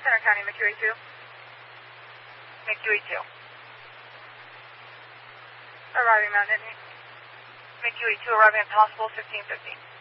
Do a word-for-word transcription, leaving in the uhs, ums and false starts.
Center County, M Q E two. M Q E two. Arriving Mount Nittany. M Q E two arriving at Hospital fifteen fifty.